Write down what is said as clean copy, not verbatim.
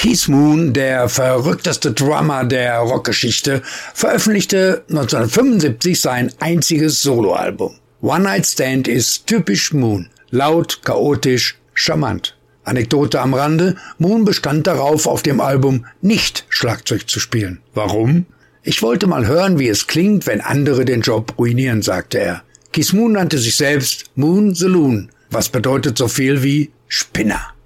Keith Moon, der verrückteste Drummer der Rockgeschichte, veröffentlichte 1975 sein einziges Soloalbum. One Night Stand ist typisch Moon. Laut, chaotisch, charmant. Anekdote am Rande: Moon bestand darauf, auf dem Album nicht Schlagzeug zu spielen. Warum? Ich wollte mal hören, wie es klingt, wenn andere den Job ruinieren, sagte er. Keith Moon nannte sich selbst Moon the Loon, was bedeutet so viel wie Spinner.